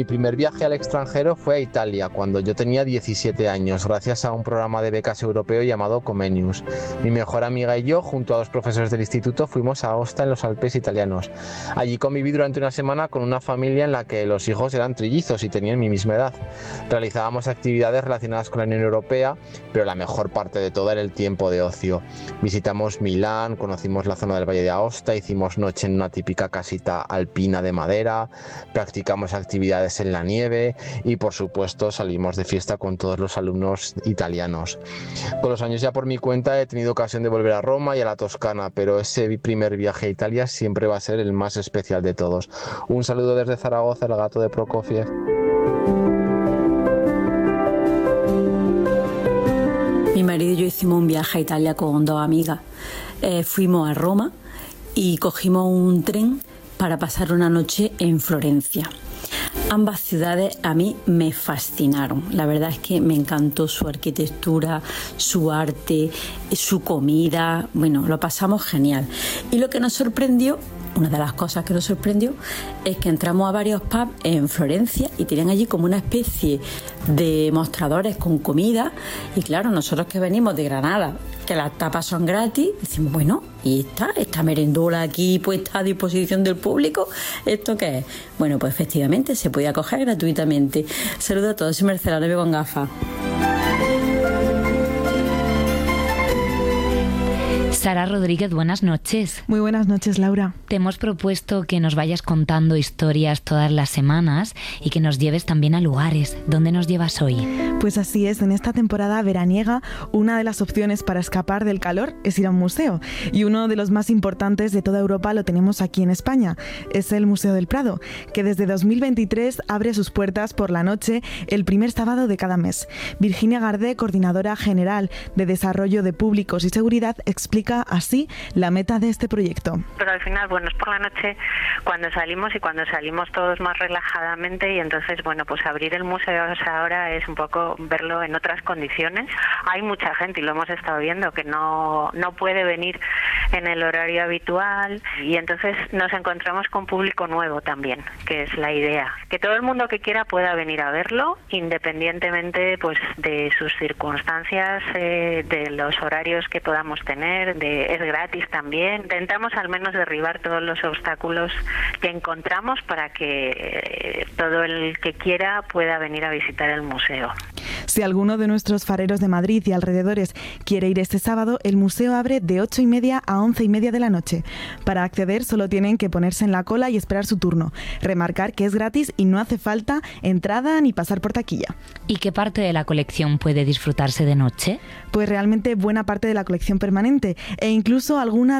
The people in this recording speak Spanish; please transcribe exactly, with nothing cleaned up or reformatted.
Mi primer viaje al extranjero fue a Italia, cuando yo tenía diecisiete años, gracias a un programa de becas europeo llamado Comenius. Mi mejor amiga y yo, junto a dos profesores del instituto, fuimos a Aosta, en los Alpes italianos. Allí conviví durante una semana con una familia en la que los hijos eran trillizos y tenían mi misma edad. Realizábamos actividades relacionadas con la Unión Europea, pero la mejor parte de todo era el tiempo de ocio. Visitamos Milán, conocimos la zona del Valle de Aosta, hicimos noche en una típica casita alpina de madera, practicamos actividades en la nieve y, por supuesto, salimos de fiesta con todos los alumnos italianos. Con los años, ya por mi cuenta, he tenido ocasión de volver a Roma y a la Toscana, pero ese primer viaje a Italia siempre va a ser el más especial de todos. Un saludo desde Zaragoza, el gato de Prokofiev. Mi marido y yo hicimos un viaje a Italia con dos amigas. Eh, fuimos a Roma y cogimos un tren para pasar una noche en Florencia. Ambas ciudades a mí me fascinaron. La verdad es que me encantó su arquitectura, su arte, su comida. Bueno, lo pasamos genial. Y lo que nos sorprendió, una de las cosas que nos sorprendió, es que entramos a varios pubs en Florencia y tenían allí como una especie de mostradores con comida. Y claro, nosotros que venimos de Granada, que las tapas son gratis, decimos, bueno, ¿y esta, esta merendola aquí puesta a disposición del público? ¿Esto qué es? Bueno, pues efectivamente se podía coger gratuitamente. Saludos a todos, soy Marcela, no veo con gafas. Sara Rodríguez, buenas noches. Muy buenas noches, Laura. Te hemos propuesto que nos vayas contando historias todas las semanas y que nos lleves también a lugares. ¿Dónde nos llevas hoy? Pues así es, en esta temporada veraniega, una de las opciones para escapar del calor es ir a un museo. Y uno de los más importantes de toda Europa lo tenemos aquí en España. Es el Museo del Prado, que desde dos mil veintitrés abre sus puertas por la noche el primer sábado de cada mes. Virginia Gardé, coordinadora general de Desarrollo de Públicos y Seguridad, explica así la meta de este proyecto. Pero al final, bueno, es por la noche cuando salimos y cuando salimos todos más relajadamente, y entonces, bueno, pues abrir el museo ahora es un poco verlo en otras condiciones. Hay mucha gente, y lo hemos estado viendo, que no, no puede venir en el horario habitual, y entonces nos encontramos con público nuevo también, que es la idea. Que todo el mundo que quiera pueda venir a verlo, independientemente pues de sus circunstancias, eh, de los horarios que podamos tener. De, es gratis también. Intentamos al menos derribar todos los obstáculos que encontramos para que eh, todo el que quiera pueda venir a visitar el museo. Si alguno de nuestros fareros de Madrid y alrededores quiere ir este sábado, el museo abre de ocho y media a once y media de la noche. Para acceder solo tienen que ponerse en la cola y esperar su turno. Remarcar que es gratis y no hace falta entrada ni pasar por taquilla. ¿Y qué parte de la colección puede disfrutarse de noche? Pues realmente buena parte de la colección permanente, e incluso alguna